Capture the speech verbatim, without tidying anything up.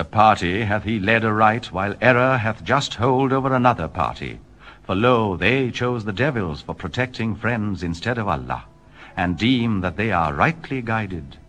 A party hath he led aright, while error hath just hold over another party. For lo, they chose the devils for protecting friends instead of Allah, and deem that they are rightly guided.